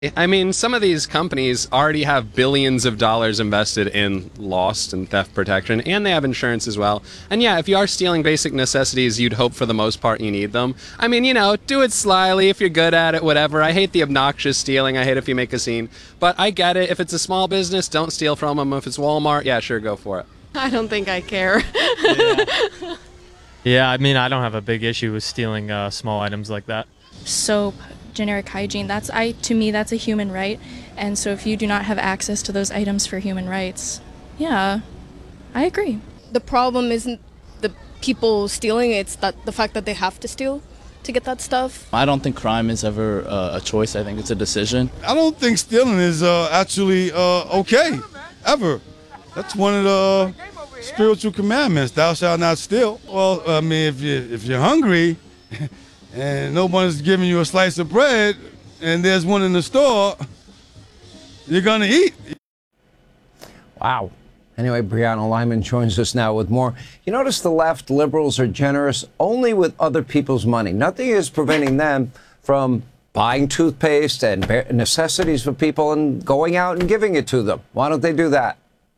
I mean, some of these companies already have billions of dollars invested in loss and theft protection, and they have insurance as well. And yeah, if you are stealing basic necessities, you'd hope for the most part you need them. I mean, you know, do it slyly if you're good at it, whatever. I hate the obnoxious stealing. I hate if you make a scene. But I get it. If it's a small business, don't steal from them. If it's Walmart, yeah, sure, go for it. I don't think I care. Yeah, I mean, I don't have a big issue with stealing small items like that. Soap, generic hygiene, to me that's a human right, and so if you do not have access to those items for human rights, yeah, I agree. The problem isn't the people stealing, it's that the fact that they have to steal to get that stuff. I don't think crime is ever a choice. I think it's a decision. I don't think stealing is actually okay, ever. That's one of the spiritual commandments, thou shalt not steal. Well, I mean, if you're hungry and no one's giving you a slice of bread and there's one in the store, you're gonna eat. Wow. Anyway, Brianna Lyman joins us now with more. You notice the left, liberals are generous only with other people's money. Nothing is preventing them from buying toothpaste and necessities for people and going out and giving it to them. Why don't they do that?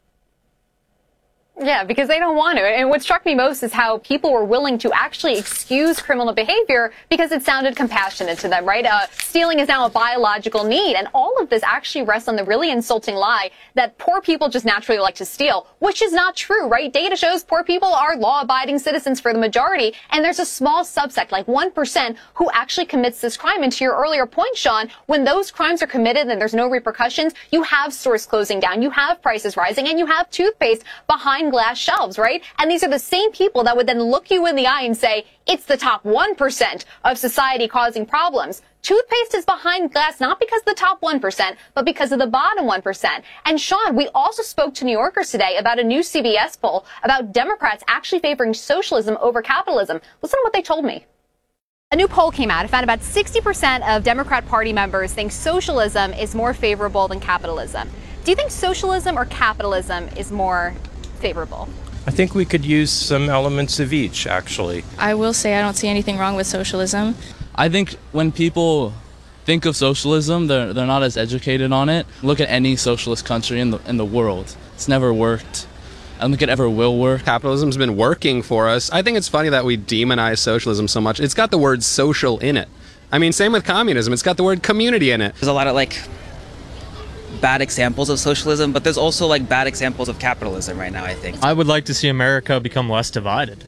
Yeah, because they don't want to. And what struck me most is how people were willing to actually excuse criminal behavior because it sounded compassionate to them, right? Stealing is now a biological need. And all of this actually rests on the really insulting lie that poor people just naturally like to steal, which is not true, right? Data shows poor people are law-abiding citizens for the majority. And there's a small subsect, like 1%, who actually commits this crime. And to your earlier point, Sean, when those crimes are committed and there's no repercussions, you have stores closing down, you have prices rising, and you have toothpaste behind glass shelves, right? And these are the same people that would then look you in the eye and say, it's the top 1% of society causing problems. Toothpaste is behind glass not because of the top 1%, but because of the bottom 1%. And Sean, we also spoke to New Yorkers today about a new CBS poll about Democrats actually favoring socialism over capitalism. Listen to what they told me. A new poll came out. It found about 60% of Democrat Party members think socialism is more favorable than capitalism. Do you think socialism or capitalism is more favorable? I think we could use some elements of each, actually. I will say I don't see anything wrong with socialism. I think when people think of socialism, they're not as educated on it. Look at any socialist country in the world. It's never worked. I don't think it ever will work. Capitalism's been working for us. I think it's funny that we demonize socialism so much. It's got the word social in it. I mean, same with communism. It's got the word community in it. There's a lot of bad examples of socialism, but there's also bad examples of capitalism right now, I think. I would like to see America become less divided.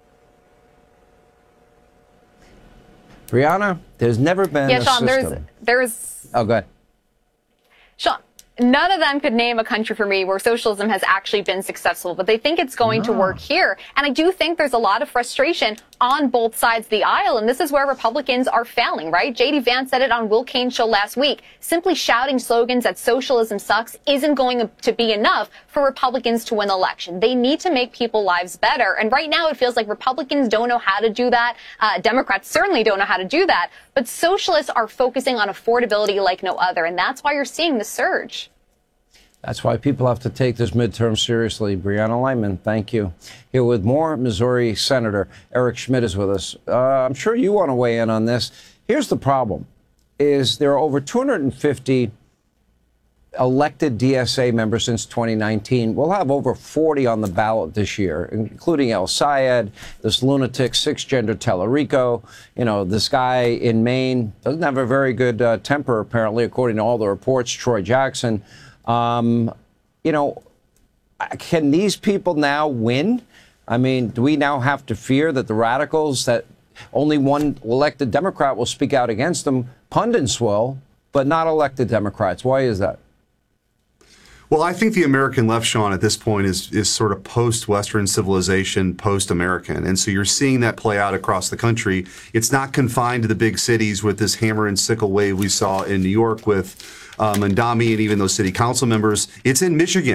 Brianna, there's never been a Sean, system. there's... Oh, go ahead. Sean, none of them could name a country for me where socialism has actually been successful, but they think it's going to work here. And I do think there's a lot of frustration on both sides of the aisle, and this is where Republicans are failing, right? J.D. Vance said it on Will Kane's show last week. Simply shouting slogans that socialism sucks isn't going to be enough for Republicans to win the election. They need to make people's lives better, and right now it feels like Republicans don't know how to do that. Democrats certainly don't know how to do that, but socialists are focusing on affordability like no other, and that's why you're seeing the surge. That's why people have to take this midterm seriously. Brianna Lyman, thank you. Here with more, Missouri Senator Eric Schmitt is with us. I'm sure you want to weigh in on this. Here's the problem, is there are over 250 elected DSA members since 2019. We'll have over 40 on the ballot this year, including El Sayed, this lunatic, cisgender Tellerico. You know, this guy in Maine doesn't have a very good temper, apparently, according to all the reports, Troy Jackson. You know, can these people now win? I mean, do we now have to fear that the radicals, that only one elected Democrat will speak out against them, pundits will, but not elected Democrats? Why is that? Well, I think the American left, Sean, at this point is sort of post-Western civilization, post-American. And so you're seeing that play out across the country. It's not confined to the big cities with this hammer and sickle wave we saw in New York with Mandami and even those city council members. It's in Michigan.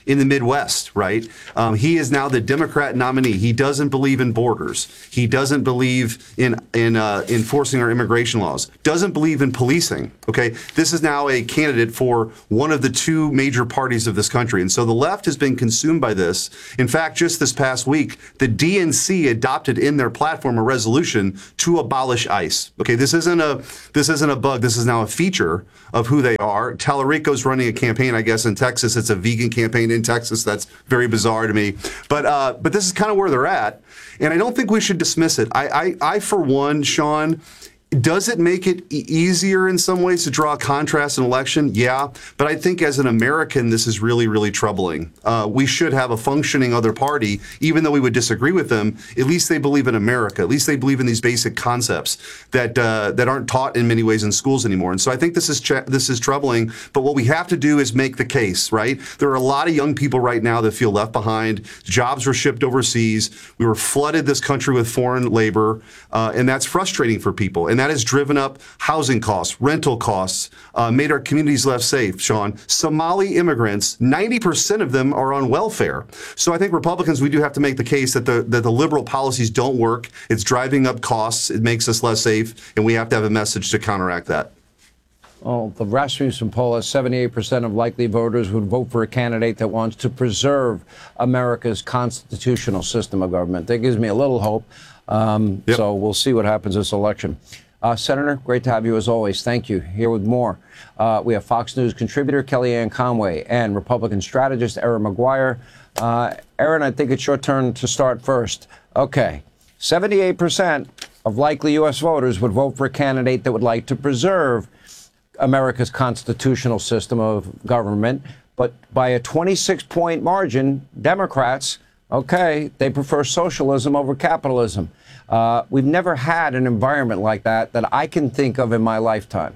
in the Midwest, right? He is now the Democrat nominee. He doesn't believe in borders. He doesn't believe in enforcing our immigration laws. Doesn't believe in policing. Okay, this is now a candidate for one of the two major parties of this country, and so the left has been consumed by this. In fact, just this past week, the DNC adopted in their platform a resolution to abolish ICE. Okay, this isn't a bug. This is now a feature of who they are. Tallarico's running a campaign, I guess, in Texas. It's a vegan campaign in Texas. That's very bizarre to me. But this is kind of where they're at, and I don't think we should dismiss it. I for one, Sean, does it make it easier in some ways to draw a contrast in an election? Yeah, but I think as an American, this is really, really troubling. We should have a functioning other party, even though we would disagree with them. At least they believe in America. At least they believe in these basic concepts that aren't taught in many ways in schools anymore. And so I think this is troubling. But what we have to do is make the case, right? There are a lot of young people right now that feel left behind. Jobs were shipped overseas. We were flooded this country with foreign labor, and that's frustrating for people. And that has driven up housing costs, rental costs, made our communities less safe, Sean. Somali immigrants, 90% of them are on welfare. So I think Republicans, we do have to make the case that the liberal policies don't work. It's driving up costs. It makes us less safe. And we have to have a message to counteract that. Well, the Rasmussen poll has 78% of likely voters would vote for a candidate that wants to preserve America's constitutional system of government. That gives me a little hope. So we'll see what happens this election. Senator, great to have you as always. Thank you. Here with more. We have Fox News contributor Kellyanne Conway and Republican strategist Erin Maguire. Erin, I think it's your turn to start first. Okay. 78% of likely U.S. voters would vote for a candidate that would like to preserve America's constitutional system of government. But by a 26-point margin, Democrats, okay, they prefer socialism over capitalism. We've never had an environment like that I can think of in my lifetime.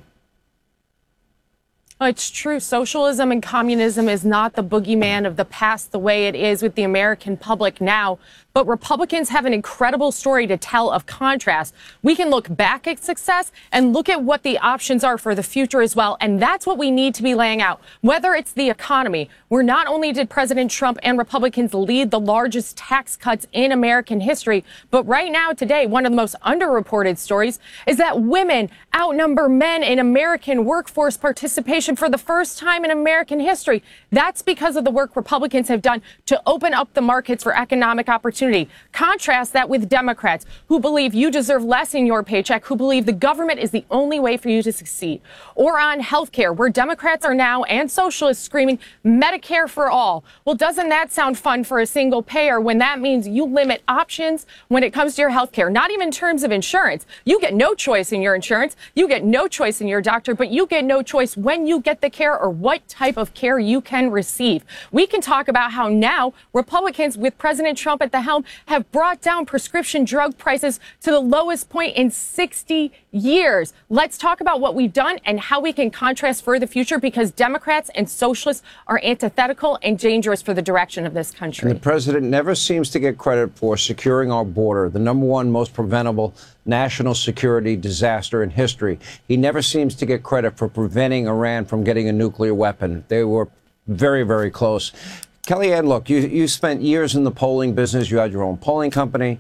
It's true. Socialism and communism is not the boogeyman of the past the way it is with the American public now. But Republicans have an incredible story to tell of contrast. We can look back at success and look at what the options are for the future as well. And that's what we need to be laying out, whether it's the economy, where not only did President Trump and Republicans lead the largest tax cuts in American history, but right now, today, one of the most underreported stories is that women outnumber men in American workforce participation for the first time in American history. That's because of the work Republicans have done to open up the markets for economic opportunity. Contrast that with Democrats who believe you deserve less in your paycheck, who believe the government is the only way for you to succeed. Or on health care, where Democrats are now, and socialists, screaming Medicare for all. Well, doesn't that sound fun for a single payer when that means you limit options when it comes to your health care? Not even in terms of insurance. You get no choice in your insurance. You get no choice in your doctor, but you get no choice when you get the care or what type of care you can receive. We can talk about how now Republicans, with President Trump at the helm, have brought down prescription drug prices to the lowest point in 60 years. Let's talk about what we've done and how we can contrast for the future, because Democrats and socialists are antithetical and dangerous for the direction of this country. And the president never seems to get credit for securing our border, the #1 most preventable national security disaster in history. He never seems to get credit for preventing Iran from getting a nuclear weapon. They were very, very close. Kellyanne, look, you spent years in the polling business. You had your own polling company.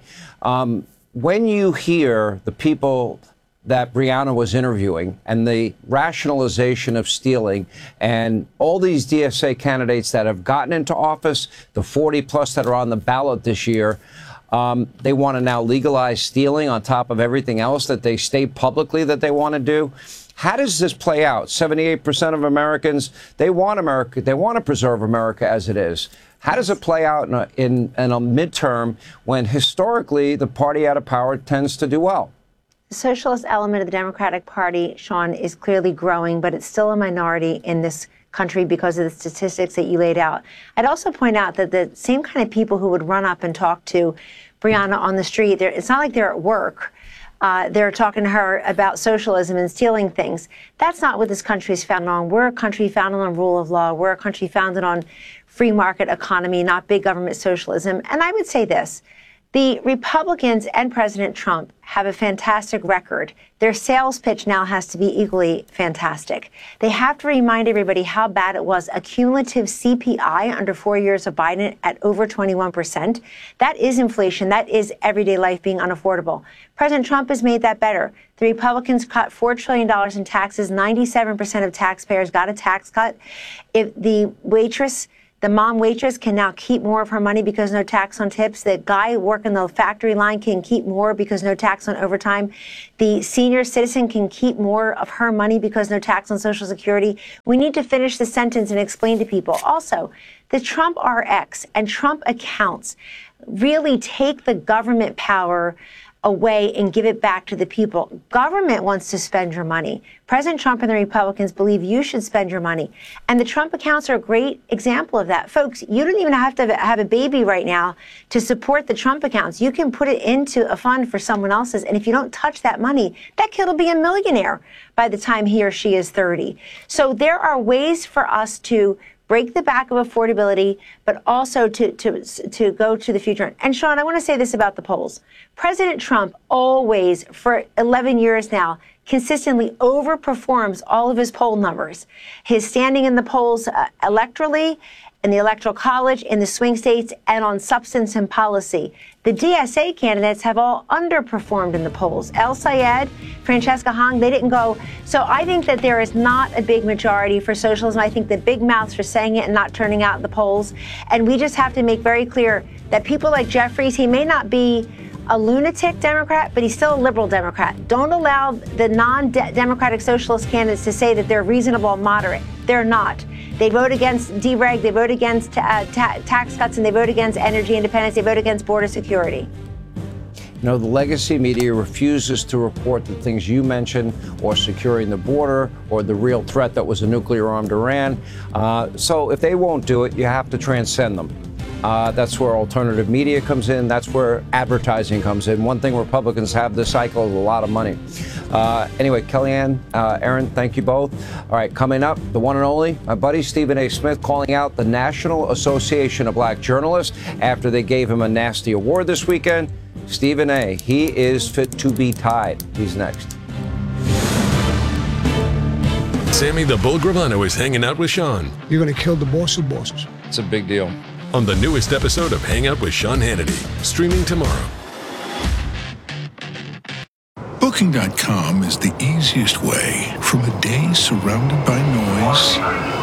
When you hear the people that Breonna was interviewing and the rationalization of stealing and all these DSA candidates that have gotten into office, the 40 plus that are on the ballot this year, they want to now legalize stealing on top of everything else that they state publicly that they want to do. How does this play out? 78% of Americans, they want America. They want to preserve America as it is. How does it play out in a midterm when historically the party out of power tends to do well? The socialist element of the Democratic Party, Sean, is clearly growing, but it's still a minority in this country because of the statistics that you laid out. I'd also point out that the same kind of people who would run up and talk to Breonna on the street, it's not like they're at work. They're talking to her about socialism and stealing things. That's not what this country is founded on. We're a country founded on rule of law. We're a country founded on free market economy, not big government socialism. And I would say this, The Republicans and President Trump have a fantastic record. Their sales pitch now has to be equally fantastic. They have to remind everybody how bad it was. A cumulative CPI under 4 years of Biden at over 21%. That is inflation. That is everyday life being unaffordable. President Trump has made that better. The Republicans cut $4 trillion in taxes. 97% of taxpayers got a tax cut. If the mom waitress can now keep more of her money because no tax on tips. The guy working the factory line can keep more because no tax on overtime. The senior citizen can keep more of her money because no tax on Social Security. We need to finish the sentence and explain to people. Also, the Trump RX and Trump accounts really take the government power away and give it back to the people. Government wants to spend your money. President Trump and the Republicans believe you should spend your money. And the Trump accounts are a great example of that. Folks, you don't even have to have a baby right now to support the Trump accounts. You can put it into a fund for someone else's. And if you don't touch that money, that kid will be a millionaire by the time he or she is 30. So there are ways for us to break the back of affordability, but also to go to the future. And Sean, I want to say this about the polls. President Trump always, for 11 years now, consistently overperforms all of his poll numbers. His standing in the polls electorally, in the Electoral College, in the swing states, and on substance and policy. The DSA candidates have all underperformed in the polls. El Sayed, Francesca Hong, they didn't go. So I think that there is not a big majority for socialism. I think the big mouths are saying it and not turning out in the polls. And we just have to make very clear that people like Jeffries, he may not be a lunatic Democrat, but he's still a liberal Democrat. Don't allow the non-democratic socialist candidates to say that they're reasonable and moderate. They're not. They vote against dereg, they vote against tax cuts, and they vote against energy independence. They vote against border security. You know, the legacy media refuses to report the things you mentioned, or securing the border, or the real threat that was a nuclear-armed Iran. So if they won't do it, you have to transcend them. That's where alternative media comes in. That's where advertising comes in. One thing Republicans have this cycle is a lot of money. Anyway, Kellyanne, Aaron, thank you both. All right, coming up, the one and only, my buddy Stephen A. Smith calling out the National Association of Black Journalists after they gave him a nasty award this weekend. Stephen A., he is fit to be tied. He's next. Sammy the Bull Gravano is hanging out with Sean. You're going to kill the boss of bosses. It's a big deal. On the newest episode of Hang Out with Sean Hannity, streaming tomorrow. Booking.com is the easiest way from a day surrounded by noise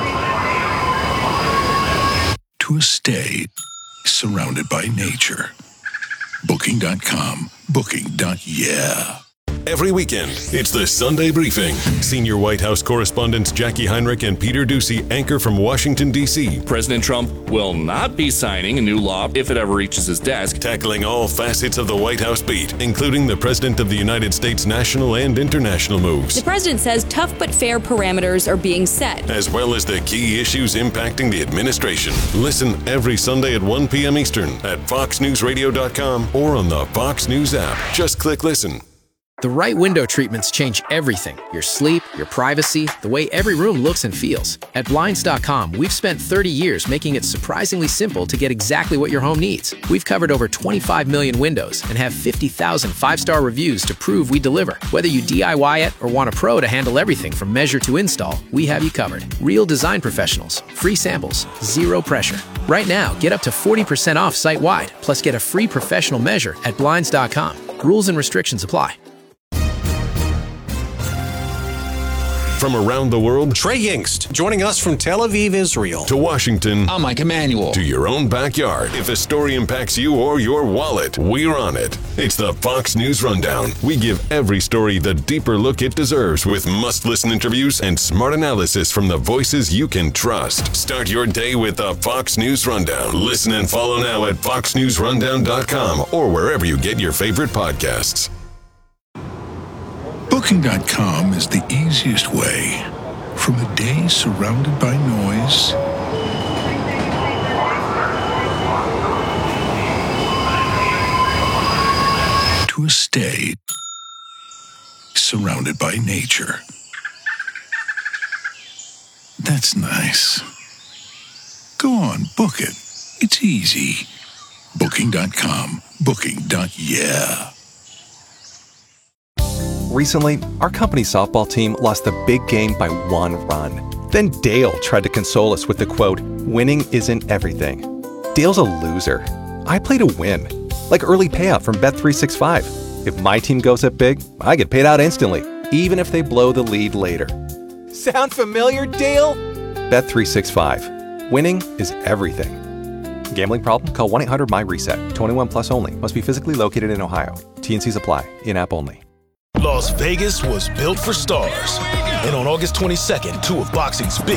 to a stay surrounded by nature. Booking.com. Booking.yeah. Every weekend, it's the Sunday Briefing. Senior White House correspondents Jackie Heinrich and Peter Doocy anchor from Washington, D.C. President Trump will not be signing a new law if it ever reaches his desk. Tackling all facets of the White House beat, including the President of the United States national and international moves. The president says tough but fair parameters are being set, as well as the key issues impacting the administration. Listen every Sunday at 1 p.m. Eastern at FoxNewsRadio.com or on the Fox News app. Just click listen. The right window treatments change everything. Your sleep, your privacy, the way every room looks and feels. At Blinds.com, we've spent 30 years making it surprisingly simple to get exactly what your home needs. We've covered over 25 million windows and have 50,000 five-star reviews to prove we deliver. Whether you DIY it or want a pro to handle everything from measure to install, we have you covered. Real design professionals, free samples, zero pressure. Right now, get up to 40% off site-wide, plus get a free professional measure at Blinds.com. Rules and restrictions apply. From around the world, Trey Yingst, joining us from Tel Aviv, Israel. To Washington, I'm Mike Emanuel. To your own backyard. If a story impacts you or your wallet, we're on it. It's the Fox News Rundown. We give every story the deeper look it deserves with must-listen interviews and smart analysis from the voices you can trust. Start your day with the Fox News Rundown. Listen and follow now at foxnewsrundown.com or wherever you get your favorite podcasts. Booking.com is the easiest way from a day surrounded by noise to a stay surrounded by nature. That's nice. Go on, book it. It's easy. Booking.com. Booking.yeah. Recently, our company's softball team lost the big game by 1 run. Then Dale tried to console us with the quote, "Winning isn't everything." Dale's a loser. I play to win. Like early payout from Bet365. If my team goes up big, I get paid out instantly, even if they blow the lead later. Sound familiar, Dale? Bet365. Winning is everything. Gambling problem? Call 1-800-MY-RESET. 21 plus only. Must be physically located in Ohio. T&Cs apply. In-app only. Las Vegas was built for stars. And on August 22nd, 2 of boxing's